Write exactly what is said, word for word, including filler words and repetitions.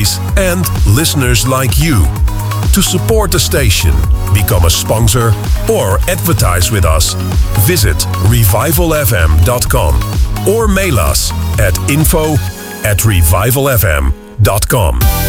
personalities, and listeners like you. To support the station, become a sponsor, or advertise with us, visit revival f m dot com or mail us at info at revival f m dot com.